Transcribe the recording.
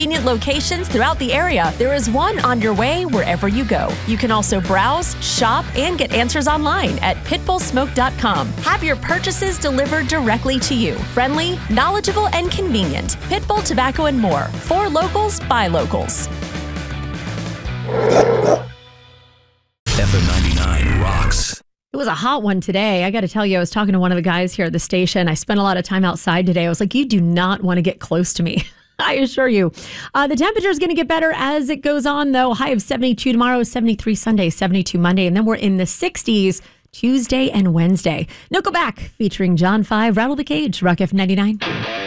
convenient locations throughout the area, there is one on your way wherever you go. You can also browse, shop, and get answers online at pitbullsmoke.com. Have your purchases delivered directly to you. Friendly, knowledgeable, and convenient. Pitbull Tobacco and more. For locals, by locals. FM 99 rocks. It was a hot one today. I got to tell you, I was talking to one of the guys here at the station. I spent a lot of time outside today. I was like, you do not want to get close to me. I assure you. The temperature is going to get better as it goes on, though. High of 72 tomorrow, 73 Sunday, 72 Monday, and then we're in the 60s Tuesday and Wednesday. Nickelback featuring John 5, Rattle the Cage, Rock F99.